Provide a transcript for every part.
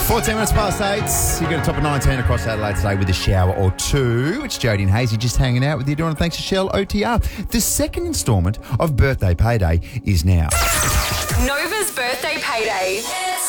14 minutes past 8. You got a top of 19 across Adelaide today with a shower or two. It's Jodie and Hazy just hanging out with you, doing thanks to Shell OTR. The second instalment of Birthday Payday is now. Nova's Birthday Payday. It's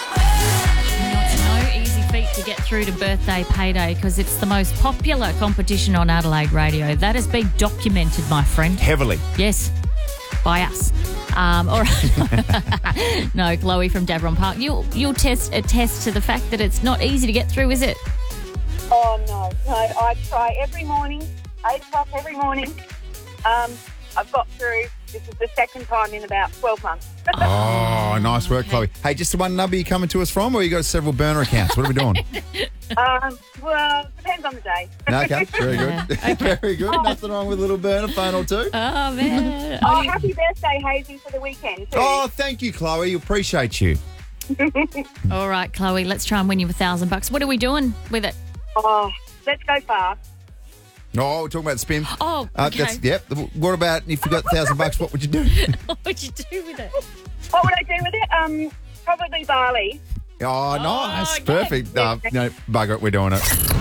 no easy feat to get through to Birthday Payday because it's the most popular competition on Adelaide radio. That has been documented, my friend. Heavily. Yes, by us. All right. No, Chloe from Davron Park. You'll attest to the fact that it's not easy to get through, is it? Oh, no. I try every morning, 8 o'clock every morning. I've got through. This is the second time in about 12 months. Oh, nice work, Chloe. Hey, just the one number you coming to us from, or you got several burner accounts? What are we doing? Well, depends on the day. Okay, very good. Very good. Nothing wrong with a little burner phone or two. Oh, man. Oh, happy birthday, Hazy, for the weekend, too. Oh, thank you, Chloe. Appreciate you. All right, Chloe, let's try and win you $1,000. What are we doing with it? Oh, let's go fast. Oh, we're talking about spin. Oh, okay. Yep. What about if you got $1,000? What would you do? What would you do with it? What would I do with it? Probably barley. Oh, nice. okay. Perfect. No, bugger it. We're doing it.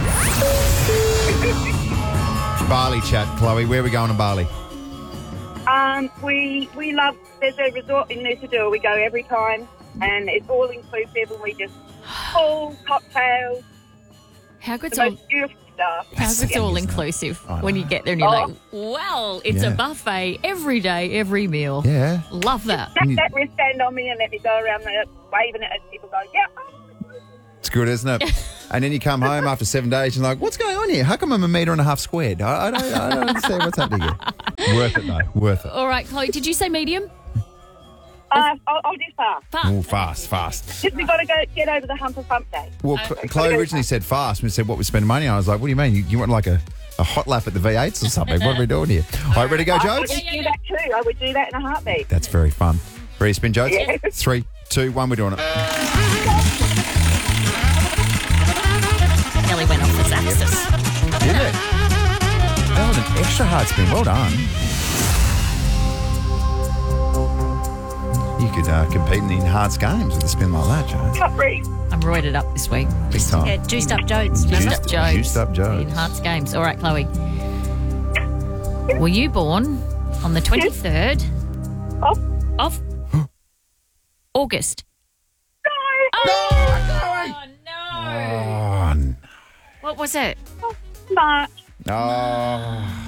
Bali chat, Chloe. Where are we going to Bali? We love, there's a resort in Noosa. We go every time, and it's all inclusive, and we just full cocktails, How good's the all, most beautiful stuff. how's it all inclusive when you get there and you're like, well, it's a buffet every day, every meal. Yeah. Love that. Snap that wristband on me and let me go around there waving it as people go, yeah. It's good, isn't it? And then you come home after 7 days and you're like, what's going on here? How come I'm 1.5 meters squared? I don't understand what's happening here. Worth it, though. Worth it. All right, Chloe, did you say medium? I'll do fast. Oh, fast. Just we've got to get over the hump of hump day. Well, Chloe originally said fast. We said what we spend money on. I was like, what do you mean? You want like a hot lap at the V8s or something? What are we doing here? All right, ready to go, I would Jodes? do that too. I would do that in a heartbeat. That's very fun. Ready to spin, Jodes? Yeah. 3, 2, 1, we're doing it. Nearly went off its axis. Did it? That was an extra hard spin. Well done. You could compete in the enhanced games with a spin like that, Jodes. Can't breathe. I'm roided up this week. Big time. Yeah, juiced up Jodes. Juiced up Jodes. Juiced up Jodes. Enhanced games. All right, Chloe. Were you born on the 23rd of August? No! No. What was it? March. Oh.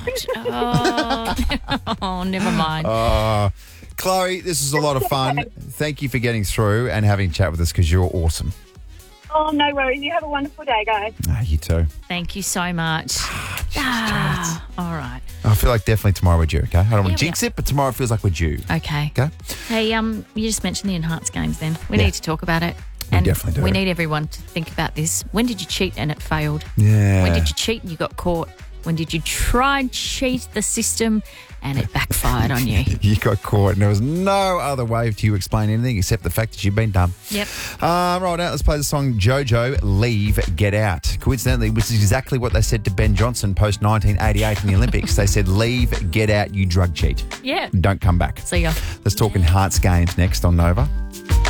Oh, never mind. Chloe, this is a lot of fun. Thank you for getting through and having a chat with us because you're awesome. Oh, no worries. You have a wonderful day, guys. You too. Thank you so much. All right. I feel like definitely tomorrow we're due, okay? I don't want to Yeah, jinx it, but tomorrow feels like we're due. Okay. Okay? Hey, you just mentioned the enhanced games then. We Yeah. need to talk about it. We And definitely do. we need everyone to think about this. When did you cheat and it failed? Yeah. When did you cheat and you got caught? When did you try and cheat the system and it backfired on you? You got caught and there was no other way to explain anything except the fact that you've been done. Yep. Right now, let's play the song JoJo, Leave, Get Out. Coincidentally, which is exactly what they said to Ben Johnson post-1988 in the Olympics. They said, leave, get out, you drug cheat. Yeah. Don't come back. See ya. Let's talk enhanced games next on Nova.